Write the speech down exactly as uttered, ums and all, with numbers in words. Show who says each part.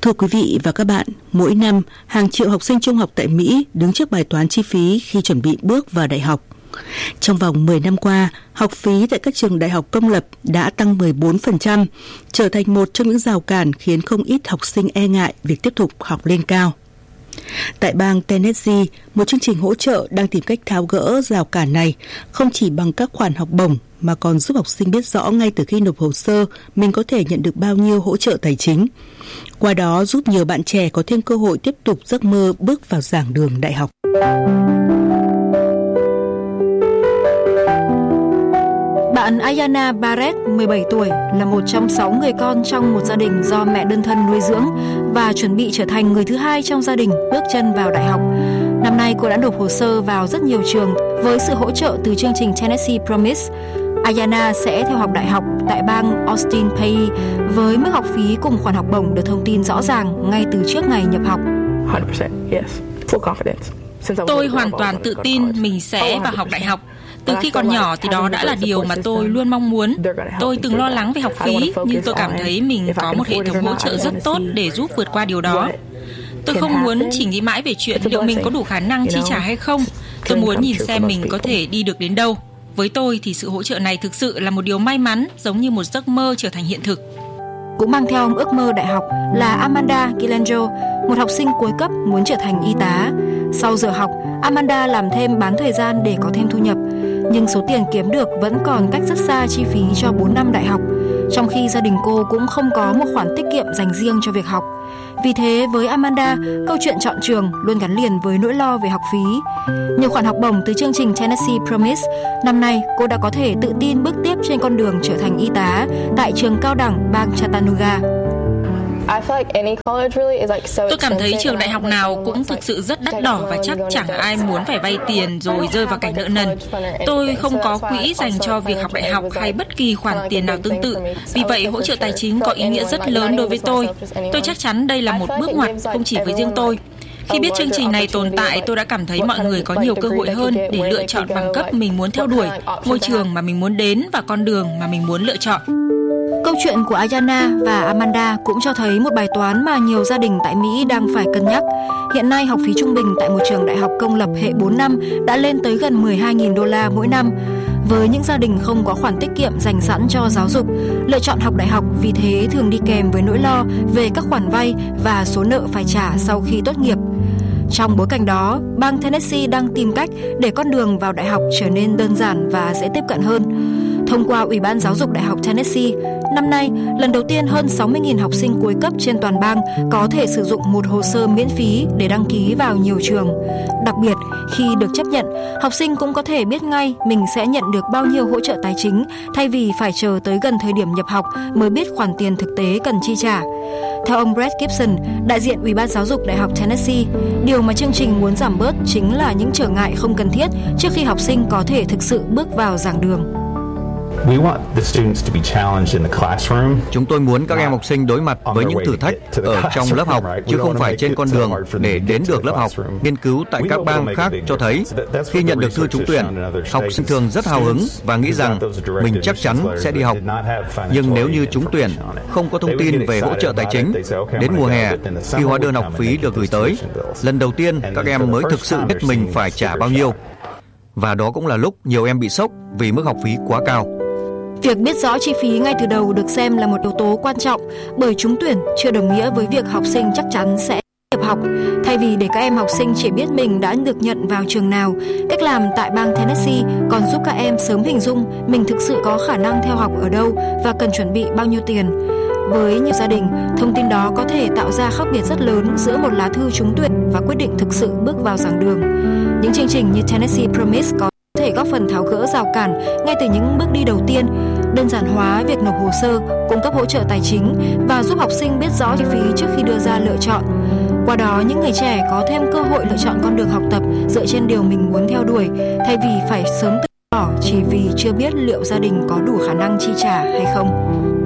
Speaker 1: Thưa quý vị và các bạn, mỗi năm hàng triệu học sinh trung học tại Mỹ đứng trước bài toán chi phí khi chuẩn bị bước vào đại học. Trong vòng mười năm qua, học phí tại các trường đại học công lập đã tăng mười bốn phần trăm, trở thành một trong những rào cản khiến không ít học sinh e ngại việc tiếp tục học lên cao. Tại bang Tennessee, một chương trình hỗ trợ đang tìm cách tháo gỡ rào cản này, không chỉ bằng các khoản học bổng mà còn giúp học sinh biết rõ ngay từ khi nộp hồ sơ mình có thể nhận được bao nhiêu hỗ trợ tài chính. Qua đó giúp nhiều bạn trẻ có thêm cơ hội tiếp tục giấc mơ bước vào giảng đường đại học.
Speaker 2: Bạn Ayana Barrett, mười bảy tuổi, là một trong sáu người con trong một gia đình do mẹ đơn thân nuôi dưỡng và chuẩn bị trở thành người thứ hai trong gia đình bước chân vào đại học. Năm nay cô đã nộp hồ sơ vào rất nhiều trường với sự hỗ trợ từ chương trình Tennessee Promise. Ayana sẽ theo học đại học tại bang Austin Peay với mức học phí cùng khoản học bổng được thông tin rõ ràng ngay từ trước ngày nhập học.
Speaker 3: one hundred percent, yes. Full confidence.
Speaker 4: Tôi hoàn toàn tự tin mình sẽ vào học đại học. Từ khi còn nhỏ thì đó đã là điều mà tôi luôn mong muốn. Tôi từng lo lắng về học phí, nhưng tôi cảm thấy mình có một hệ thống hỗ trợ rất tốt để giúp vượt qua điều đó. Tôi không muốn chỉ nghĩ mãi về chuyện liệu mình có đủ khả năng chi trả hay không. Tôi muốn nhìn xem mình có thể đi được đến đâu. Với tôi thì sự hỗ trợ này thực sự là một điều may mắn, giống như một giấc mơ trở thành hiện thực.
Speaker 2: Cũng mang theo ước mơ đại học là Amanda Gilangelo, một học sinh cuối cấp muốn trở thành y tá. Sau giờ học, Amanda làm thêm bán thời gian để có thêm thu nhập. Nhưng số tiền kiếm được vẫn còn cách rất xa chi phí cho bốn năm đại học, trong khi gia đình cô cũng không có một khoản tiết kiệm dành riêng cho việc học. Vì thế với Amanda, câu chuyện chọn trường luôn gắn liền với nỗi lo về học phí. Nhờ khoản học bổng từ chương trình Tennessee Promise, năm nay cô đã có thể tự tin bước tiếp trên con đường trở thành y tá tại trường cao đẳng bang Chattanooga.
Speaker 4: Tôi cảm thấy trường đại học nào cũng thực sự rất đắt đỏ và chắc chẳng ai muốn phải vay tiền rồi rơi vào cảnh nợ nần. Tôi không có quỹ dành cho việc học đại học hay bất kỳ khoản tiền nào tương tự. Vì vậy, hỗ trợ tài chính có ý nghĩa rất lớn đối với tôi. Tôi chắc chắn đây là một bước ngoặt không chỉ với riêng tôi. Khi biết chương trình này tồn tại, tôi đã cảm thấy mọi người có nhiều cơ hội hơn để lựa chọn bằng cấp mình muốn theo đuổi, ngôi trường mà mình muốn đến và con đường mà mình muốn lựa chọn.
Speaker 2: Câu chuyện của Ayana và Amanda cũng cho thấy một bài toán mà nhiều gia đình tại Mỹ đang phải cân nhắc. Hiện nay học phí trung bình tại một trường đại học công lập hệ bốn năm đã lên tới gần mười hai nghìn đô la mỗi năm. Với những gia đình không có khoản tiết kiệm dành sẵn cho giáo dục, lựa chọn học đại học vì thế thường đi kèm với nỗi lo về các khoản vay và số nợ phải trả sau khi tốt nghiệp. Trong bối cảnh đó, bang Tennessee đang tìm cách để con đường vào đại học trở nên đơn giản và dễ tiếp cận hơn. Thông qua Ủy ban Giáo dục Đại học Tennessee, năm nay, lần đầu tiên hơn sáu mươi nghìn học sinh cuối cấp trên toàn bang có thể sử dụng một hồ sơ miễn phí để đăng ký vào nhiều trường. Đặc biệt, khi được chấp nhận, học sinh cũng có thể biết ngay mình sẽ nhận được bao nhiêu hỗ trợ tài chính thay vì phải chờ tới gần thời điểm nhập học mới biết khoản tiền thực tế cần chi trả. Theo ông Brett Gibson, đại diện Ủy ban Giáo dục Đại học Tennessee, điều mà chương trình muốn giảm bớt chính là những trở ngại không cần thiết trước khi học sinh có thể thực sự bước vào giảng đường.
Speaker 5: Chúng tôi muốn các em học sinh đối mặt với những thử thách ở trong lớp học, chứ không phải trên con đường để đến được lớp học. Nghiên cứu tại các bang khác cho thấy, khi nhận được thư trúng tuyển, học sinh thường rất hào hứng và nghĩ rằng mình chắc chắn sẽ đi học. Nhưng nếu như trúng tuyển, không có thông tin về hỗ trợ tài chính, đến mùa hè, khi hóa đơn học phí được gửi tới, lần đầu tiên các em mới thực sự biết mình phải trả bao nhiêu. Và đó cũng là lúc nhiều em bị sốc vì mức học phí quá cao.
Speaker 2: Việc biết rõ chi phí ngay từ đầu được xem là một yếu tố quan trọng, bởi trúng tuyển chưa đồng nghĩa với việc học sinh chắc chắn sẽ nhập học. Thay vì để các em học sinh chỉ biết mình đã được nhận vào trường nào, cách làm tại bang Tennessee còn giúp các em sớm hình dung mình thực sự có khả năng theo học ở đâu và cần chuẩn bị bao nhiêu tiền. Với nhiều gia đình, thông tin đó có thể tạo ra khác biệt rất lớn giữa một lá thư trúng tuyển và quyết định thực sự bước vào giảng đường. Những chương trình như Tennessee Promise có thể góp phần tháo gỡ rào cản ngay từ những bước đi đầu tiên, đơn giản hóa việc nộp hồ sơ, cung cấp hỗ trợ tài chính và giúp học sinh biết rõ chi phí trước khi đưa ra lựa chọn. Qua đó, những người trẻ có thêm cơ hội lựa chọn con đường học tập dựa trên điều mình muốn theo đuổi, thay vì phải sớm từ bỏ chỉ vì chưa biết liệu gia đình có đủ khả năng chi trả hay không.